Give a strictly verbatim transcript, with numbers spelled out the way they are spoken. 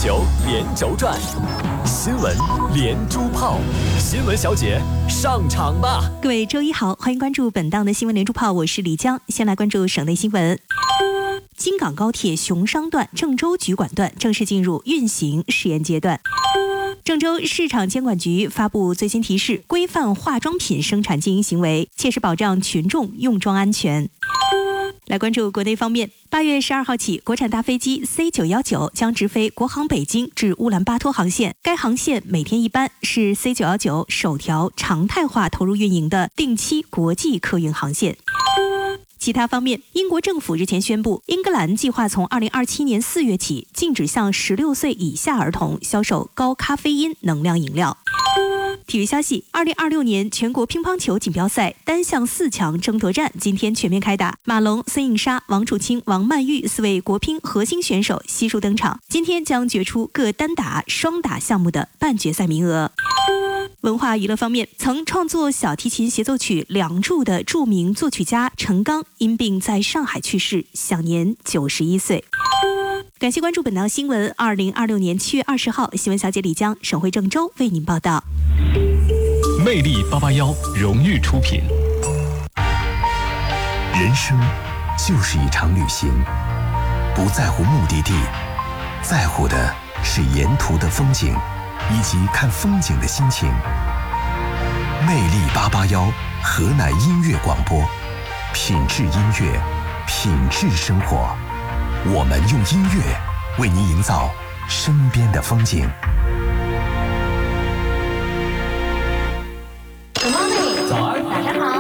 球连轴转，新闻连珠炮，新闻小姐上场吧！ 各位周一好，欢迎关注本档的新闻连珠炮，我是李江。先来关注省内新闻。京港高铁熊商段郑州局管段正式进入运行试验阶段。郑州市场监管局发布最新提示，规范化妆品生产经营行为，切实保障群众用妆安全。来关注国内方面，八月十二号起，国产大飞机 C 九一九将直飞国航北京至乌兰巴托航线，该航线每天一班，是 C 九一九首条常态化投入运营的定期国际客运航线。其他方面，英国政府日前宣布，英格兰计划从二零二七年四月起禁止向十六岁以下儿童销售高咖啡因能量饮料。体育消息，二零二六年全国乒乓球锦标赛单项四强争夺战今天全面开打，马龙、孙颖莎、王楚钦、王曼玉四位国乒核心选手悉数登场，今天将决出各单打、双打项目的半决赛名额。文化娱乐方面，曾创作小提琴协奏曲《梁祝》的著名作曲家陈刚因病在上海去世，享年九十一岁。感谢关注本档新闻。二零二六年七月二十号，新闻小姐李江，省会郑州为您报道。 魅力八八幺荣誉出品。 人生就是一场旅行，不在乎目的地，在乎的是沿途的风景以及看风景的心情。魅力八八幺河南音乐广播，品质音乐，品质生活。我们用音乐为您营造身边的风景。